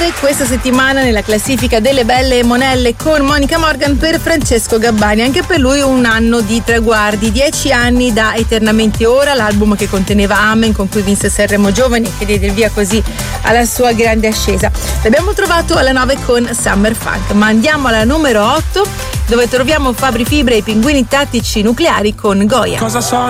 9 questa settimana nella classifica delle belle monelle con Monica Morgan per Francesco Gabbani. Anche per lui un anno di traguardi, 10 anni da Eternamente Ora, l'album che conteneva Amen, con cui vinse Sanremo Giovani e che diede il via così alla sua grande ascesa. L'abbiamo trovato alla 9 con Summer Funk, ma andiamo alla numero 8 dove troviamo Fabri Fibra e i Pinguini Tattici Nucleari con Goya. Cosa so